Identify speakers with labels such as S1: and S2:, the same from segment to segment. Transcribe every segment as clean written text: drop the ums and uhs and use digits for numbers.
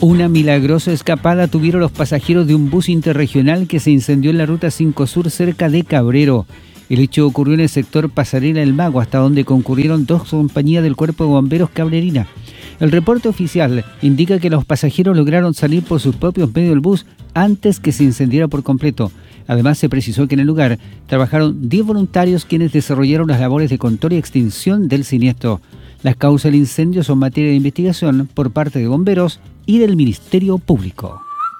S1: Una milagrosa escapada tuvieron los pasajeros de un bus interregional que se incendió en la Ruta 5 Sur cerca de Cabrero. El hecho ocurrió en el sector Pasarela del Mago, hasta donde concurrieron 2 compañías del Cuerpo de Bomberos Cabrerina. El reporte oficial indica que los pasajeros lograron salir por sus propios medios del bus antes que se incendiara por completo. Además, se precisó que en el lugar trabajaron 10 voluntarios quienes desarrollaron las labores de control y extinción del siniestro. Las causas del incendio son materia de investigación por parte de bomberos y del Ministerio Público.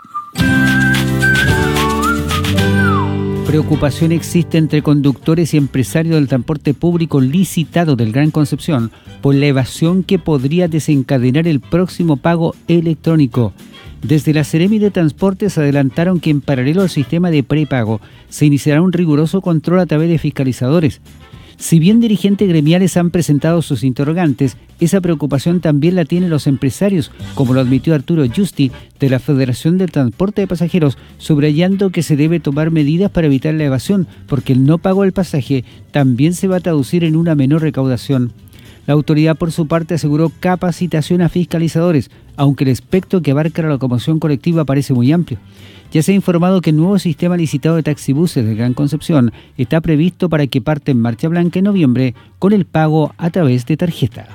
S1: Preocupación existe entre conductores y empresarios del transporte público licitado del Gran Concepción por la evasión que podría desencadenar el próximo pago electrónico. Desde la Seremi de Transportes adelantaron que en paralelo al sistema de prepago se iniciará un riguroso control a través de fiscalizadores. Si bien dirigentes gremiales han presentado sus interrogantes, esa preocupación también la tienen los empresarios, como lo admitió Arturo Justi de la Federación del Transporte de Pasajeros, subrayando que se debe tomar medidas para evitar la evasión, porque el no pago del pasaje también se va a traducir en una menor recaudación. La autoridad, por su parte, aseguró capacitación a fiscalizadores, aunque el espectro que abarca la locomoción colectiva parece muy amplio. Ya se ha informado que el nuevo sistema licitado de taxibuses de Gran Concepción está previsto para que parte en marcha blanca en noviembre con el pago a través de tarjeta.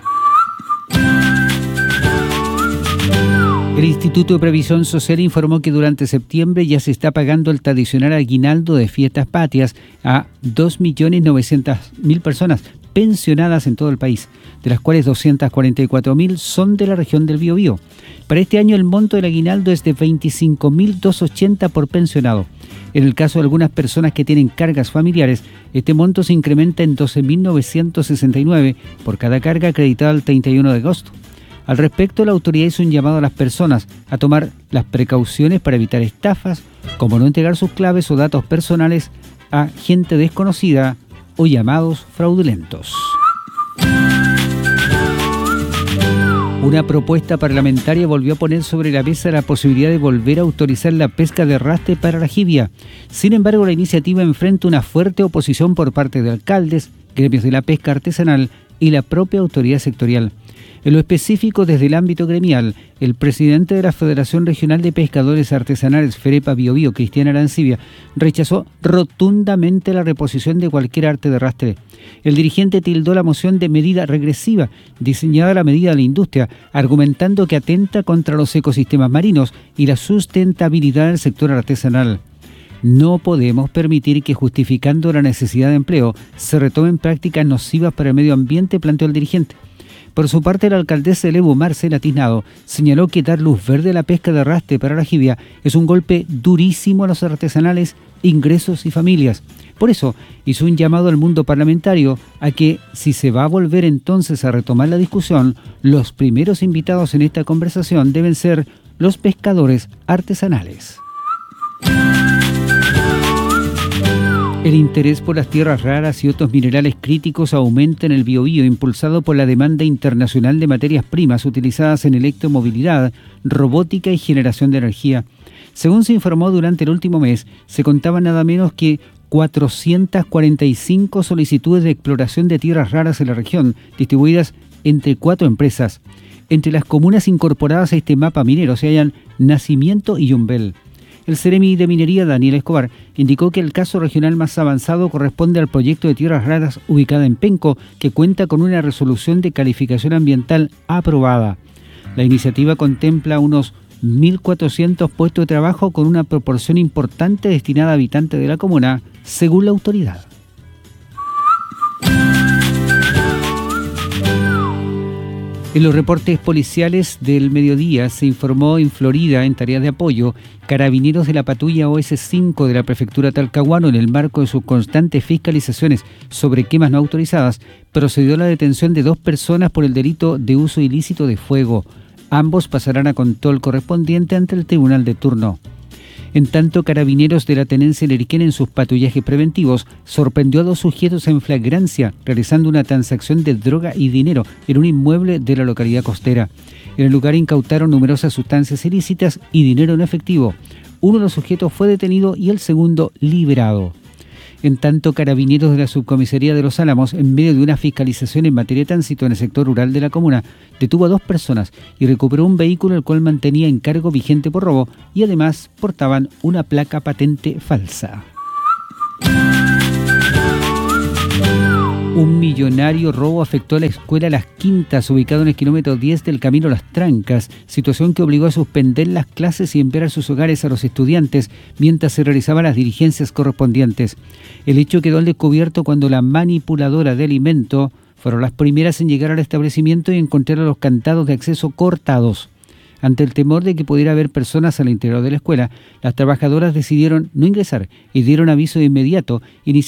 S1: El Instituto de Previsión Social informó que durante septiembre ya se está pagando el tradicional aguinaldo de fiestas patrias a 2.900.000 personas pensionadas en todo el país, de las cuales 244.000 son de la región del Biobío. Para este año el monto del aguinaldo es de 25.280 por pensionado. En el caso de algunas personas que tienen cargas familiares, este monto se incrementa en 12.969 por cada carga acreditada al 31 de agosto. Al respecto, la autoridad hizo un llamado a las personas a tomar las precauciones para evitar estafas, como no entregar sus claves o datos personales a gente desconocida o llamados fraudulentos. Una propuesta parlamentaria volvió a poner sobre la mesa la posibilidad de volver a autorizar la pesca de arrastre para la jibia. Sin embargo, la iniciativa enfrenta una fuerte oposición por parte de alcaldes, gremios de la pesca artesanal y la propia autoridad sectorial. En lo específico, desde el ámbito gremial, el presidente de la Federación Regional de Pescadores Artesanales, FEREPA Biobío, Cristian Arancibia, rechazó rotundamente la reposición de cualquier arte de arrastre. El dirigente tildó la moción de medida regresiva, diseñada a la medida de la industria, argumentando que atenta contra los ecosistemas marinos y la sustentabilidad del sector artesanal. No podemos permitir que, justificando la necesidad de empleo, se retomen prácticas nocivas para el medio ambiente, planteó el dirigente. Por su parte, la alcaldesa de Lebu, Marcela Tiznado, señaló que dar luz verde a la pesca de arrastre para la jibia es un golpe durísimo a los artesanales, ingresos y familias. Por eso, hizo un llamado al mundo parlamentario a que, si se va a volver entonces a retomar la discusión, los primeros invitados en esta conversación deben ser los pescadores artesanales. El interés por las tierras raras y otros minerales críticos aumenta en el Biobío, impulsado por la demanda internacional de materias primas utilizadas en electromovilidad, robótica y generación de energía. Según se informó durante el último mes, se contaban nada menos que 445 solicitudes de exploración de tierras raras en la región, distribuidas entre 4 empresas. Entre las comunas incorporadas a este mapa minero se hallan Nacimiento y Yumbel. El Seremi de Minería, Daniel Escobar, indicó que el caso regional más avanzado corresponde al proyecto de tierras raras ubicada en Penco, que cuenta con una resolución de calificación ambiental aprobada. La iniciativa contempla unos 1.400 puestos de trabajo con una proporción importante destinada a habitantes de la comuna, según la autoridad. En los reportes policiales del mediodía se informó en Florida, en tareas de apoyo, carabineros de la patrulla OS5 de la prefectura Talcahuano, en el marco de sus constantes fiscalizaciones sobre quemas no autorizadas, procedió a la detención de 2 personas por el delito de uso ilícito de fuego. Ambos pasarán a control correspondiente ante el tribunal de turno. En tanto, carabineros de la tenencia Leriquén, en sus patrullajes preventivos, sorprendió a 2 sujetos en flagrancia realizando una transacción de droga y dinero en un inmueble de la localidad costera. En el lugar incautaron numerosas sustancias ilícitas y dinero en efectivo. Uno de los sujetos fue detenido y el segundo liberado. En tanto, Carabineros de la Subcomisaría de Los Álamos, en medio de una fiscalización en materia de tránsito en el sector rural de la comuna, detuvo a 2 personas y recuperó un vehículo el cual mantenía encargo vigente por robo y además portaban una placa patente falsa. Un millonario robo afectó a la escuela Las Quintas, ubicado en el kilómetro 10 del camino Las Trancas, situación que obligó a suspender las clases y enviar a sus hogares a los estudiantes mientras se realizaban las diligencias correspondientes. El hecho quedó al descubierto cuando la manipuladora de alimento fueron las primeras en llegar al establecimiento y encontraron los candados de acceso cortados. Ante el temor de que pudiera haber personas al interior de la escuela, las trabajadoras decidieron no ingresar y dieron aviso de inmediato,